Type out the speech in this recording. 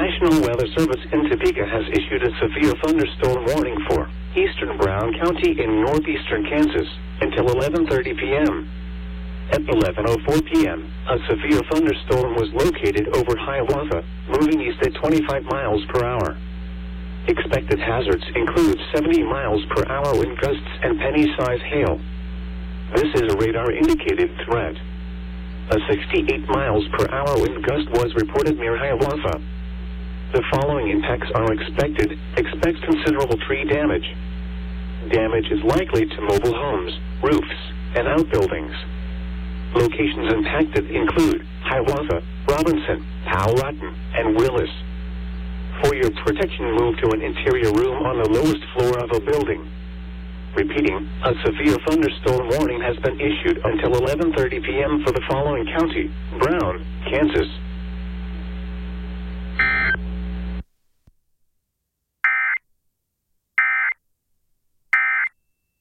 National Weather Service in Topeka has issued a severe thunderstorm warning for eastern Brown County in northeastern Kansas until 11:30 p.m. At 11:04 p.m., a severe thunderstorm was located over Hiawatha, moving east at 25 miles per hour. Expected hazards include 70 miles per hour wind gusts and penny-size hail. This is a radar-indicated threat. A 68 miles per hour wind gust was reported near Hiawatha. The following impacts are expected. Expect considerable tree damage. Damage is likely to mobile homes, roofs, and outbuildings. Locations impacted include Hiawatha, Robinson, Powhatan, and Willis. For your protection, move to an interior room on the lowest floor of a building. Repeating, a severe thunderstorm warning has been issued until 11:30 p.m. for the following county: Brown, Kansas,